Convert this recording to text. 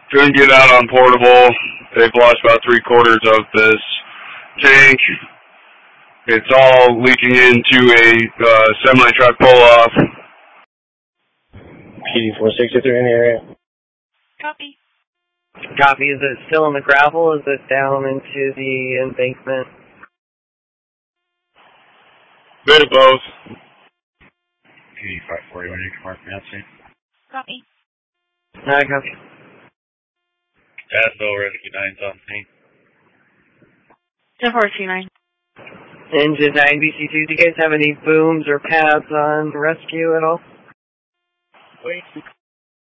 Couldn't get out on portable. They've lost about 3/4 of this tank. It's all leaking into a semi-truck pull-off. PD-463 in the area. Copy. Copy. Is it still in the gravel? Is it down into the embankment? Bit of both. PD-541, you can mark Nancy. Copy. Copy. Tazville, Rescue 9's on scene. 10-429. Engine 9 BC2, do you guys have any booms or pads on rescue at all? Wait.